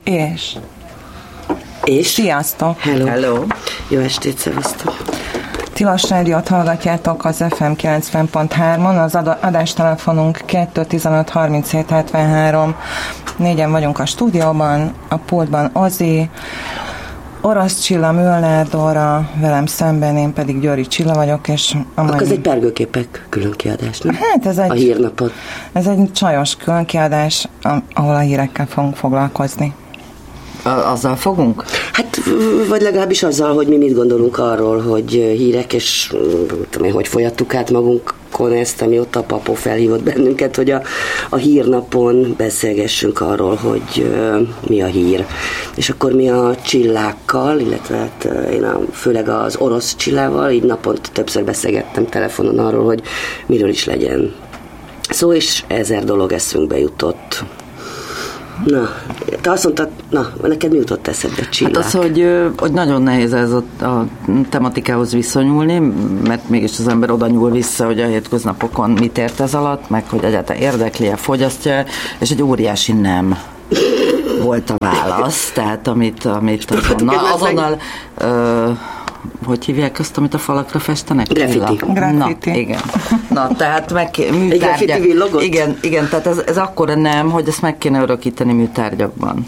És? Sziasztok! Hello! Jó estét, szevasztok! Tilos Rádiót hallgatjátok az FM 90.3-on, az adástelefonunk 215-37-73. Négyen vagyunk a stúdióban, a pultban Ozi, Orosz Csilla, Müller Dóra, velem szemben, én pedig Győri Csilla vagyok, és Akkor ez egy pergőképek különkiadás, nem? Hát ez a hírnapot. Ez egy csajos különkiadás, ahol a hírekkel fogunk foglalkozni. Azzal fogunk? Hát, vagy legalábbis azzal, hogy mi mit gondolunk arról, hogy hírek, és tudom én, hogy folyattuk át magunkon ezt, amióta a Papó felhívott bennünket, hogy a hírnapon beszélgessünk arról, hogy mi a hír. És akkor mi a Csillákkal, illetve hát én főleg az Orosz Csillával, így naponta többször beszélgettem telefonon arról, hogy miről is legyen szó, és 1000 dolog eszünkbe jutott. Na, te azt mondtad, neked mi jutott eszedbe, Csillák? Hát az, hogy nagyon nehéz ez a tematikához viszonyulni, mert mégis az ember oda nyúl vissza, hogy a hétköznapokon mit ért ez alatt, meg hogy egyáltalán érdekli-e, fogyasztja, és egy óriási nem volt a válasz, tehát amit azonnal hogy hívják azt, amit a falakra festenek? Graffiti. Na, igen. Na, tehát műtárgyak. Igen, tehát ez akkora nem, hogy ezt meg kéne örökíteni műtárgyakban.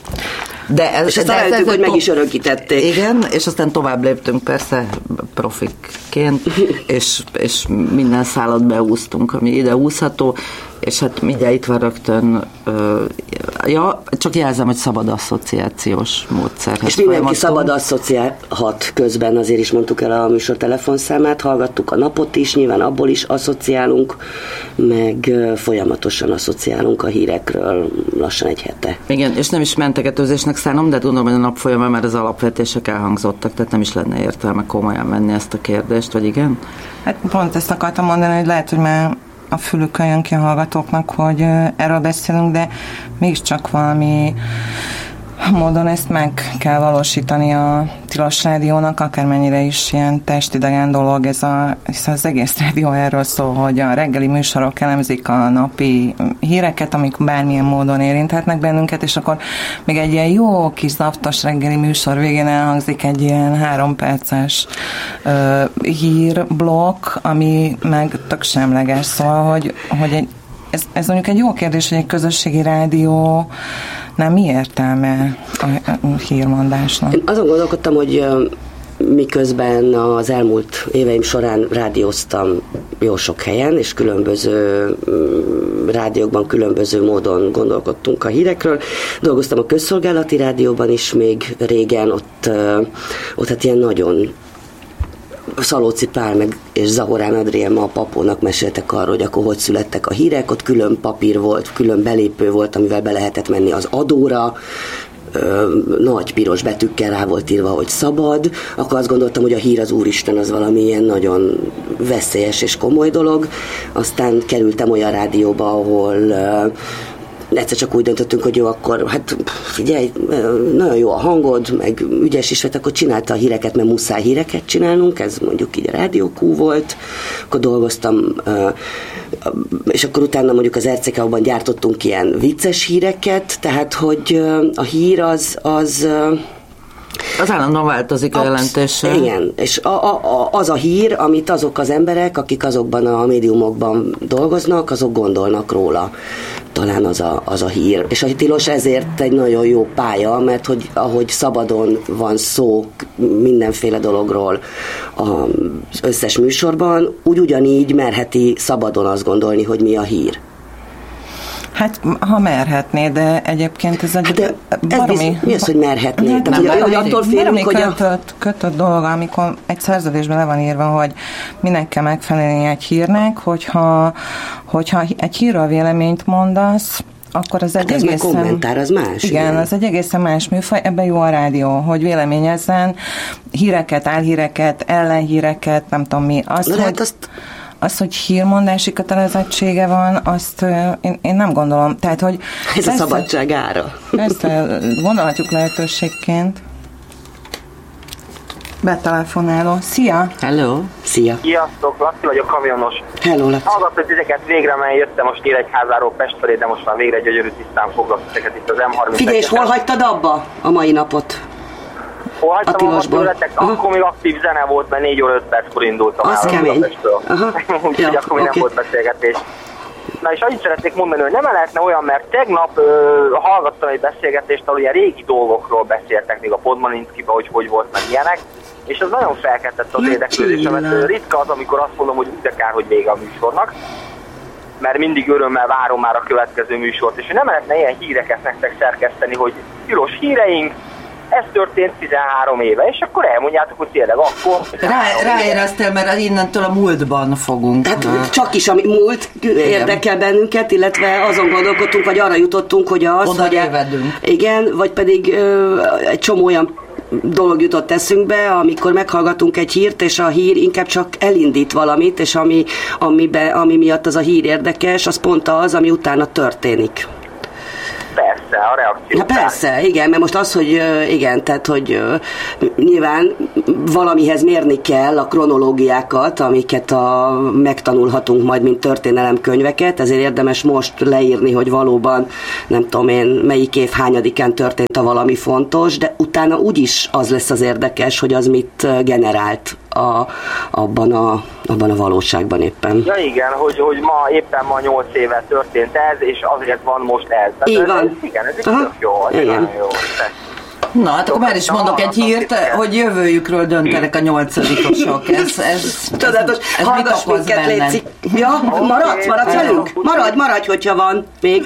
És azt rájöttünk, hogy meg is örökítették. Igen, és aztán tovább léptünk persze profikként, és minden szálat beúztunk, ami ide úszható, és hát mindjárt itt van rögtön, csak jelzem, hogy szabad asszociációs módszer. És mindenki szabad asszociálhat közben, azért is mondtuk el a műsor telefonszámát, hallgattuk a napot is, nyilván abból is asszociálunk, meg folyamatosan asszociálunk a hírekről lassan egy hete. Igen, és nem is mentegetőzésnek szánom, de gondolom, hogy a nap folyamán már az alapvetések elhangzottak, tehát nem is lenne értelme komolyan venni ezt a kérdést, vagy igen? Hát pont ezt akartam mondani, hogy lehet, hogy már a fülükön jön ki a hallgatóknak, hogy erről beszélünk, de mégiscsak valami módon ezt meg kell valósítani a Tilos Rádiónak, akármennyire is ilyen testidegen dolog, hiszen az egész rádió erről szól, hogy a reggeli műsorok elemzik a napi híreket, amik bármilyen módon érinthetnek bennünket, és akkor még egy ilyen jó kis zaftos reggeli műsor végén elhangzik egy ilyen 3 perces hírblokk, ami meg tök semleges, szóval, hogy ez mondjuk egy jó kérdés, hogy egy közösségi rádió nem mi értelme a hírmondásnak? Én azon gondolkodtam, hogy miközben az elmúlt éveim során rádióztam jó sok helyen, és különböző rádiókban különböző módon gondolkodtunk a hírekről. Dolgoztam a közszolgálati rádióban is még régen, ott hát ilyen nagyon Szalóci Pál meg és Zahorán Adrián a Papónak meséltek arról, hogy akkor hogy születtek a hírek, ott külön papír volt, külön belépő volt, amivel be lehetett menni az adóra, nagy piros betűkkel rá volt írva, hogy szabad, akkor azt gondoltam, hogy a hír az Úristen az valami ilyen nagyon veszélyes és komoly dolog. Aztán kerültem olyan rádióba, ahol egyszer csak úgy döntöttünk, hogy jó, akkor hát figyelj, nagyon jó a hangod, meg ügyes is vagy, akkor csinálta a híreket, mert muszáj híreket csinálnunk, ez mondjuk így a Rádió Q volt, akkor dolgoztam, és akkor utána mondjuk az RCK-ban gyártottunk ilyen vicces híreket, tehát hogy a hír az állandóan változik a jelentése. Igen, és az a hír, amit azok az emberek, akik azokban a médiumokban dolgoznak, azok gondolnak róla. Talán az a hír. És a Tilos ezért egy nagyon jó pálya, mert hogy ahogy szabadon van szó mindenféle dologról az összes műsorban, ugyanígy merheti szabadon azt gondolni, hogy mi a hír. Hát, ha merhetné, de egyébként ez egy mi az, hogy merhetné? Hát, hogy attól félünk, hogy kötött dolog, amikor egy szerződésben le van írva, hogy minek kell megfelelni egy hírnek, hogyha egy hírről véleményt mondasz, akkor az egy egészen... kommentár, az más. Igen, az egy egészen más műfaj, ebben jó a rádió, hogy véleményezzen híreket, álhíreket, ellenhíreket, nem tudom mi. Az, hogy hírmondási kötelezettsége van, azt én nem gondolom. Tehát, hogy ez a szabadság ára. Ezt gondolhatjuk lehetőségként. Betelefonáló. Szia! Hello! Szia! Sziasztok, Laci vagyok, kamionos. Hello, Laci! Hallgatott titeket végre, mert jöttem most Nyíregyházáról Pest felé, de most már végre gyönyörű tisztán foglak titeket itt az M30. Figyelj, és hol hagytad abba a mai napot? Hol hagytam abba tőletek? Akkor még aktív zene volt, mert 4 óra 5 perckor indultam az el kemény. Úgyhogy akkor még nem volt beszélgetés. Na és annyit szeretnék mondani, hogy nem lehetne olyan, mert tegnap hallgattam egy beszélgetést, ahol ilyen régi dolgokról beszéltek még a Podmaninszkiba, hogy volt meg ilyenek, és az nagyon felkeltett az érdeklődésemet. Ritka az, amikor azt mondom, hogy úgy de kár, hogy vége a műsornak, mert mindig örömmel várom már a következő műsort, és nem lehetne ilyen híreket nektek szerkeszteni, hogy tilos híreink, ez történt 13 éve, és akkor elmondjátok, hogy tényleg akkor... Ráéreztél, mert innentől a múltban fogunk. Hát csak is a múlt érdekel bennünket, illetve azon gondolkodtunk, vagy arra jutottunk, hogy az... Oda tévedünk. Igen, vagy pedig egy csomó olyan dolog jutott eszünkbe, amikor meghallgatunk egy hírt, és a hír inkább csak elindít valamit, és ami miatt az a hír érdekes, az pont az, ami utána történik. Persze, a reakció. Ja, persze, igen, mert most az, hogy igen, tehát, hogy nyilván valamihez mérni kell a kronológiákat, amiket megtanulhatunk majd, mint történelemkönyveket, ezért érdemes most leírni, hogy valóban, nem tudom én, melyik év hányadikán történt a valami fontos, de utána úgyis az lesz az érdekes, hogy az mit generált abban a valóságban éppen. Ja igen, hogy éppen ma 8 éve történt ez, és azért van most ez. Így van. Igen, ez tök jó, nagyon jó. Na, hát akkor már is mondok egy hírt, hogy jövőjükről döntenek a 8-osok. Ez tudatos, hallgass minket, létszik. Ja, maradsz velünk? Maradj, hogyha van még.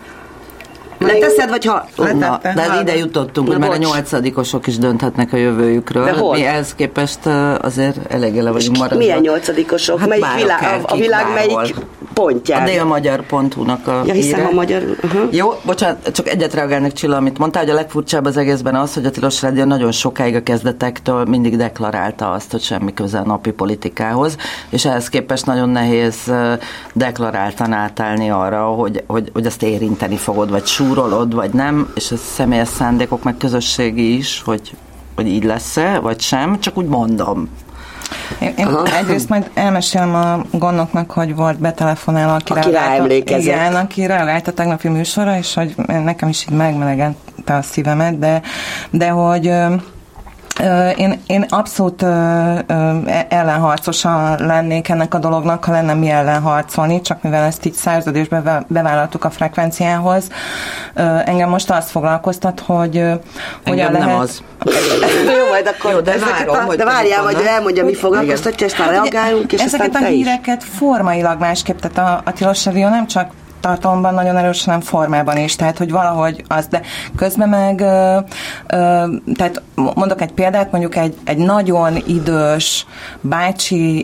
Leteszed, vagy ha? Na, de ide jutottunk, hogy már a 8-osok is dönthetnek a jövőjükről. De hol? Mi ehhez képest azért elég ele vagyunk maradva. Milyen 8-osok? Hát melyik a világ melyik pontján? A délmagyar.hu-nak a híre. Hiszem a magyar. Jó, bocsánat, csak egyet reagálnék Csilla, amit mondtál, hogy a legfurcsább az egészben az, hogy a Tilos Rádió nagyon sokáig a kezdetektől mindig deklarálta azt, hogy semmi köze a napi politikához, és ehhez képest nagyon nehéz deklaráltan átállni arra, hogy azt érinteni fogod, vagy súrolod, vagy nem, és ez személyes szándékok, meg közösségi is, hogy így lesz-e, vagy sem, csak úgy mondom. Én egyrészt majd elmesélem a gondoknak, hogy volt betelefonálva, aki ráemlékezett. Igen, aki reagált a tegnapi műsorra, és hogy nekem is így megmelegedte a szívemet, de hogy én abszolút ellenharcosa lennék ennek a dolognak, ha lenne mi ellen harcolni, csak mivel ezt így szerződésbe bevállaltuk a frekvenciához. Engem most azt foglalkoztat, hogy hogyan lehet... nem az. Jó, majd akkor... Jó, de várjál, hogy elmondja, mi foglalkoztatja, és már reagálunk, és ezeket aztán a híreket formailag másképp, tehát a Tilos Rádió nem csak tartalomban nagyon erős, hanem formában is, tehát hogy valahogy az, de közben meg tehát mondok egy példát, mondjuk egy nagyon idős bácsi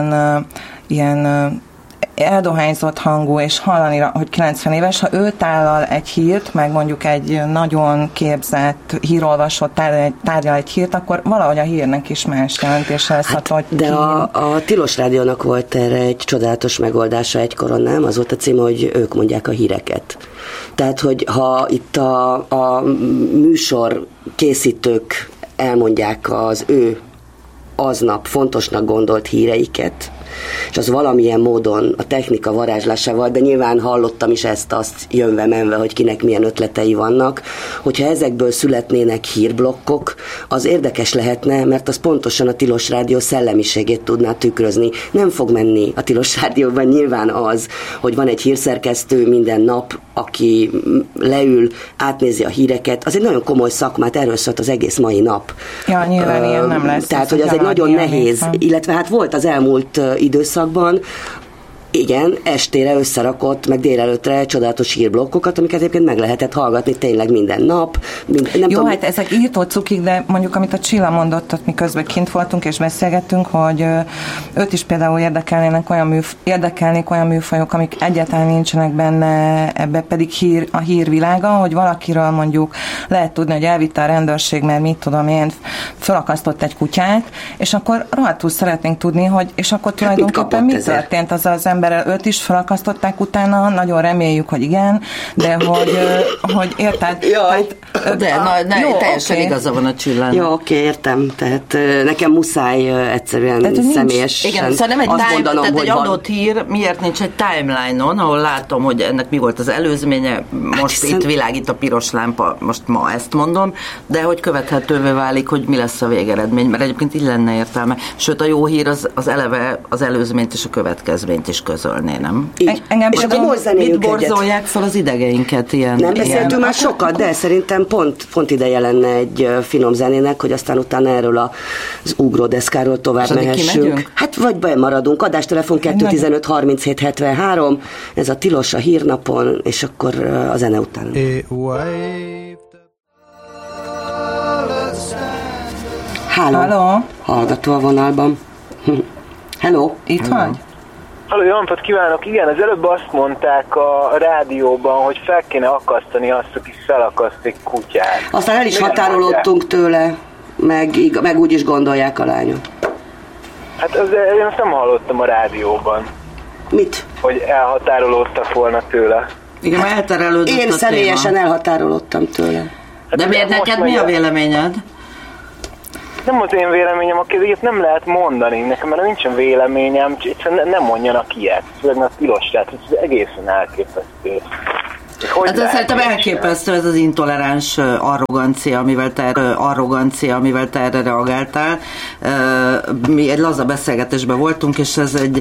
ilyen eldohányzott hangú, és hallani, hogy 90 éves, ha ő tállal egy hírt, meg mondjuk egy nagyon képzett hírolvasó tárgyal egy hírt, akkor valahogy a hírnek is más jelentése lesz. De a Tilos Rádiónak volt erre egy csodálatos megoldása egykoron, nem? Az volt a címe, hogy ők mondják a híreket. Tehát, hogy ha itt a műsor készítők elmondják az ő aznap fontosnak gondolt híreiket, és az valamilyen módon a technika varázslásával, de nyilván hallottam is ezt-azt jönve-menve, hogy kinek milyen ötletei vannak, hogyha ezekből születnének hírblokkok, az érdekes lehetne, mert az pontosan a Tilos Rádió szellemiségét tudná tükrözni. Nem fog menni a Tilos Rádióban nyilván az, hogy van egy hírszerkesztő minden nap, aki leül, átnézi a híreket. Az egy nagyon komoly szakmát, erről szólt az egész mai nap. Ja, nyilván ilyen nem lesz. Tehát, hogy az egy nagyon nehéz, illetve hát volt az elmúlt időszakban, igen, estére összerakott, meg délelőttre csodálatos hírblokkokat, amiket egyébként meg lehetett hallgatni tényleg minden nap. Hát ezek írtó cukik, de mondjuk amit a Csilla mondott, ott mi közben kint voltunk és beszélgettünk, hogy őt is például érdekelnék olyan műfajok, amik egyáltalán nincsenek benne, ebbe pedig a hírvilága, hogy valakiről mondjuk lehet tudni, hogy elvitte a rendőrség, mert mit tudom én, felakasztott egy kutyát, és akkor rohadtul szeretnénk tudni, hogy és akkor tulajdonképpen mi történt az ember emberrel őt is felakasztották utána, nagyon reméljük, hogy igen, de hogy érted? Jaj. Teljesen igaza van a Csillának. Jó, oké, értem. Tehát nekem muszáj egyszerűen személyesen igen, szóval nem egy adott hír, miért nincs egy timeline-on, ahol látom, hogy ennek mi volt az előzménye, most itt világít a piros lámpa, most ma ezt mondom, de hogy követhetővé válik, hogy mi lesz a végeredmény, mert egyébként így lenne értelme. Sőt, a jó hír az eleve az előzményt és a következményt is közölné, nem? És akkor most zenéljünk egyet. Mit borzolják fel az idegeinket ilyen? Nem beszéltünk már sokat, de szerintem pont ideje lenne egy finom zenének, hogy aztán utána erről az ugródeszkáról tovább mehessünk. Hát vagy bemaradunk. Adástelefon 215 37 73, ez a tilos a hírnapon, és akkor a zene után. Halló. Hallgató a vonalban. Hello. Itt vagy? Halló, jó napot kívánok! Igen, az előbb azt mondták a rádióban, hogy fel kéne akasztani azt, aki felakaszt egy kutyát. Aztán el is határolódtunk tőle, meg úgy is gondolják a lányok. Hát én azt nem hallottam a rádióban. Mit? Hogy elhatárolódtak volna tőle. Igen, elterelődött én személyesen elhatárolódtam tőle. De miért neked mi a véleményed? Nem az én véleményem, ilyet nem lehet mondani. Nekem már nincsen véleményem, egyszerűen nem mondjanak ilyet. Főleg a tilos, tehát ez egészen elképesztő. Hát azt szerintem elképesztő ez az intoleráns arrogancia, amivel te erre reagáltál. Mi egy laza beszélgetésben voltunk, és ez egy